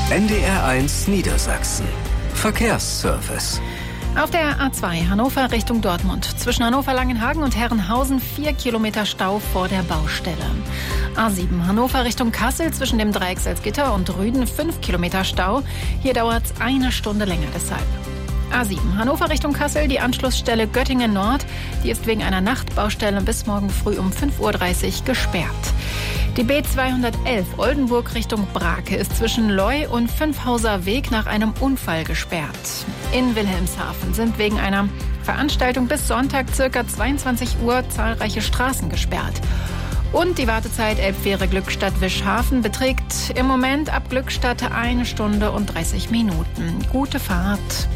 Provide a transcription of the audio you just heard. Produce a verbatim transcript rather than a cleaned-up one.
N D R eins Niedersachsen. Verkehrsservice. Auf der A zwei Hannover Richtung Dortmund. Zwischen Hannover-Langenhagen und Herrenhausen vier Kilometer Stau vor der Baustelle. A sieben Hannover Richtung Kassel zwischen dem Dreieck Salzgitter und Rüden fünf Kilometer Stau. Hier dauert es eine Stunde länger deshalb. A sieben Hannover Richtung Kassel, die Anschlussstelle Göttingen Nord. Die ist wegen einer Nachtbaustelle bis morgen früh um fünf Uhr dreißig gesperrt. Die B zweihundertelf Oldenburg Richtung Brake ist zwischen Leu und Fünfhauser Weg nach einem Unfall gesperrt. In Wilhelmshaven sind wegen einer Veranstaltung bis Sonntag ca. zweiundzwanzig Uhr zahlreiche Straßen gesperrt. Und die Wartezeit Elbfähre Glückstadt-Wischhafen beträgt im Moment ab Glückstadt eine Stunde und dreißig Minuten. Gute Fahrt.